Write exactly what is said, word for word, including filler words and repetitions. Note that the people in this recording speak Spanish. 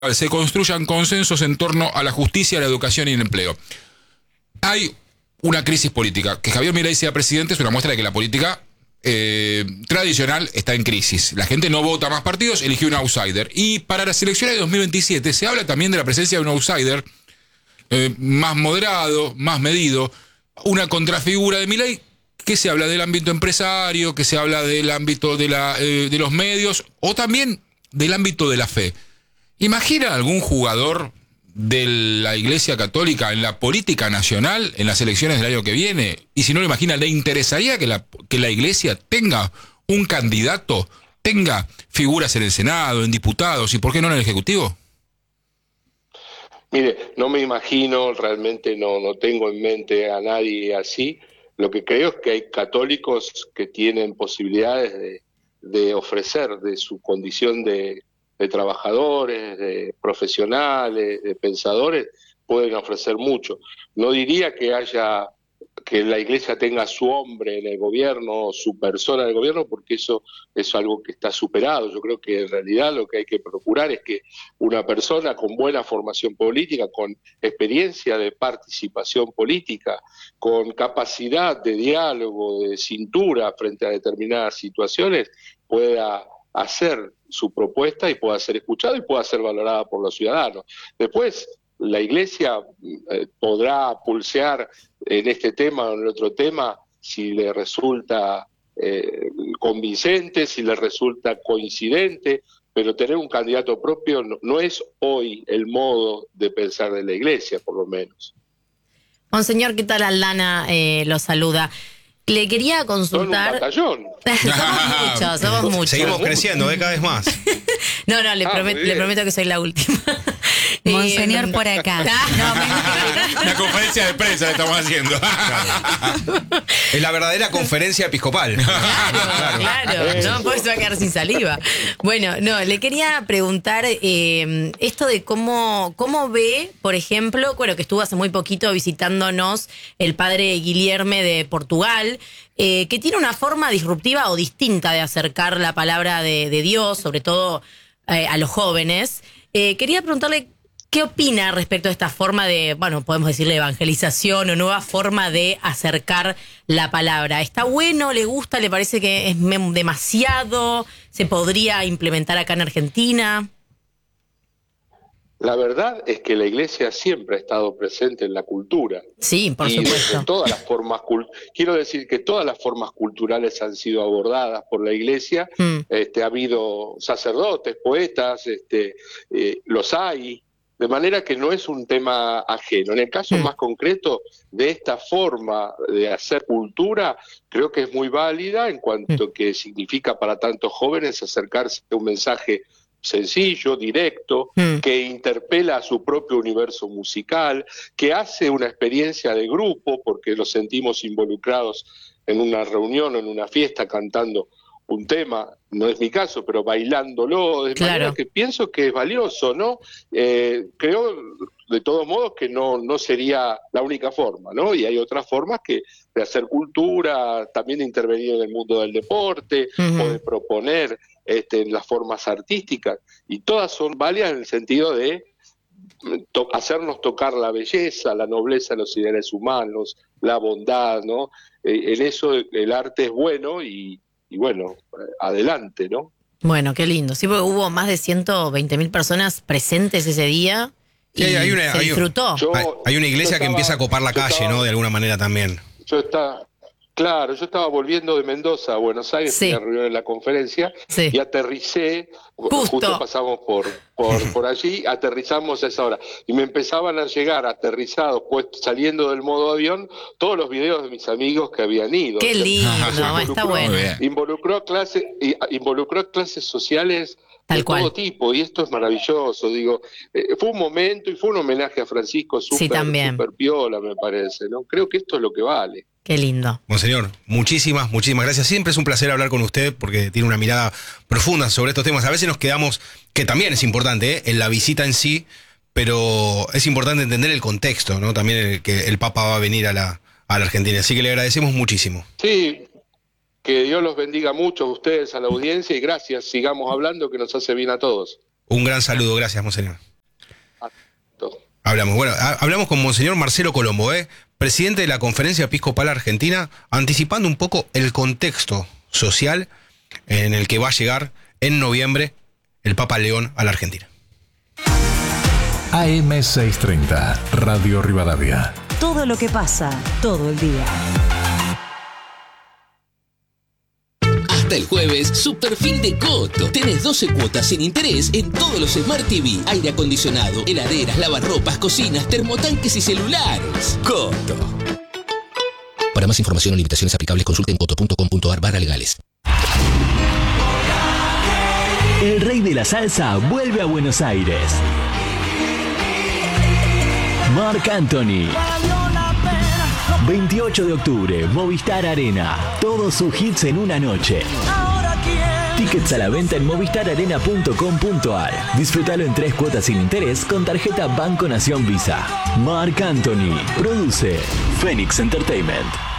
se construyan consensos en torno a la justicia, la educación y el empleo. Hay una crisis política. Que Javier Milei sea presidente es una muestra de que la política eh, tradicional está en crisis. La gente no vota más partidos, eligió un outsider. Y para las elecciones de dos mil veintisiete se habla también de la presencia de un outsider eh, más moderado, más medido, una contrafigura de Milei, que se habla del ámbito empresario, que se habla del ámbito de, la, eh, de los medios, o también del ámbito de la fe. ¿Imagina algún jugador de la Iglesia Católica en la política nacional en las elecciones del año que viene? Y si no lo imagina, ¿le interesaría que la, que la Iglesia tenga un candidato, tenga figuras en el Senado, en diputados y por qué no en el Ejecutivo? Mire, no me imagino, realmente no, no tengo en mente a nadie así. Lo que creo es que hay católicos que tienen posibilidades de, de ofrecer de su condición de de trabajadores, de profesionales, de pensadores, pueden ofrecer mucho. No diría que haya, que la Iglesia tenga su hombre en el gobierno, su persona en el gobierno, porque eso es algo que está superado. Yo creo que en realidad lo que hay que procurar es que una persona con buena formación política, con experiencia de participación política, con capacidad de diálogo, de cintura frente a determinadas situaciones, pueda hacer su propuesta y pueda ser escuchada y pueda ser valorada por los ciudadanos. Después, la Iglesia eh, podrá pulsear en este tema o en el otro tema si le resulta eh, convincente, si le resulta coincidente, pero tener un candidato propio no, no es hoy el modo de pensar de la Iglesia, por lo menos. Monseñor, ¿qué tal? Aldana eh, lo saluda. Le quería consultar... Son un batallón. somos muchos, somos muchos. Seguimos creciendo, ¿eh? Cada vez más. No, no, le, ah, promet, le prometo que soy la última. Monseñor, eh, por acá. No, mentira. Una conferencia de prensa le estamos haciendo. Es la verdadera conferencia episcopal. Claro, claro. No, pues se va a quedar sin saliva. Bueno, no, le quería preguntar eh, esto de cómo, cómo ve, por ejemplo, bueno, que estuvo hace muy poquito visitándonos el padre Guilherme de Portugal, eh, que tiene una forma disruptiva o distinta de acercar la palabra de, de Dios, sobre todo eh, a los jóvenes. Eh, quería preguntarle qué opina respecto a esta forma de, bueno, podemos decirle evangelización o nueva forma de acercar la palabra. ¿Está bueno? ¿Le gusta? ¿Le parece que es demasiado? ¿Se podría implementar acá en Argentina? La verdad es que la Iglesia siempre ha estado presente en la cultura. Sí, por y supuesto. Todas las formas, quiero decir que todas las formas culturales han sido abordadas por la Iglesia. Mm. Este, ha habido sacerdotes, poetas, este, eh, los hay, de manera que no es un tema ajeno. En el caso mm. más concreto de esta forma de hacer cultura, creo que es muy válida en cuanto mm. que significa para tantos jóvenes acercarse a un mensaje sencillo, directo, mm. que interpela a su propio universo musical, que hace una experiencia de grupo, porque los sentimos involucrados en una reunión o en una fiesta cantando un tema, no es mi caso, pero bailándolo, de claro. manera que pienso que es valioso, ¿no? Eh, creo, de todos modos, que no, no sería la única forma, ¿no? Y hay otras formas que de hacer cultura, también de intervenir en el mundo del deporte, uh-huh. o de proponer este, las formas artísticas, y todas son válidas en el sentido de to- hacernos tocar la belleza, la nobleza de los ideales humanos, la bondad, ¿no? Eh, en eso el arte es bueno y Y bueno, adelante, ¿no? Bueno, qué lindo. Sí, porque hubo más de ciento veinte mil personas presentes ese día y sí, hay una, se hay disfrutó. Yo, hay, hay una iglesia estaba, que empieza a copar la calle, estaba, ¿no? De alguna manera también. Yo estaba, claro, yo estaba volviendo de Mendoza a Buenos Aires, sí. en la, en la conferencia, sí. y aterricé, justo, justo pasamos por, por, por allí, aterrizamos a esa hora. Y me empezaban a llegar aterrizados, pues saliendo del modo avión, todos los videos de mis amigos que habían ido. Qué lindo, o sea, está bueno. Involucró a clases, involucró a clases sociales Tal de cual. todo tipo, y esto es maravilloso, digo, eh, fue un momento y fue un homenaje a Francisco súper sí, super piola, me parece, ¿no? Creo que esto es lo que vale. Qué lindo. Monseñor, muchísimas, muchísimas gracias. Siempre es un placer hablar con usted porque tiene una mirada profunda sobre estos temas. A veces nos quedamos, que también es importante, ¿eh? en la visita en sí, pero es importante entender el contexto, ¿no? También el que el Papa va a venir a la, a la Argentina. Así que le agradecemos muchísimo. Sí, que Dios los bendiga mucho a ustedes, a la audiencia, y gracias. Sigamos hablando, que nos hace bien a todos. Un gran saludo. Gracias, Monseñor. Hablamos, bueno, ha- hablamos con Monseñor Marcelo Colombo, ¿eh? presidente de la Conferencia Episcopal Argentina, anticipando un poco el contexto social en el que va a llegar en noviembre el Papa León a la Argentina. A M seiscientos treinta, Radio Rivadavia. Todo lo que pasa, todo el día. Hasta el jueves, super fin de Coto. Tenés doce cuotas sin interés en todos los Smart T V, aire acondicionado, heladeras, lavarropas, cocinas, termotanques y celulares. Coto. Para más información o limitaciones aplicables, consulten coto punto com punto ar barra legales. El rey de la salsa vuelve a Buenos Aires. Marc Anthony. veintiocho de octubre, Movistar Arena. Todos sus hits en una noche. Tickets a la venta en movistar arena punto com punto ar. Disfrútalo en tres cuotas sin interés con tarjeta Banco Nación Visa. Marc Anthony. Produce Phoenix Entertainment.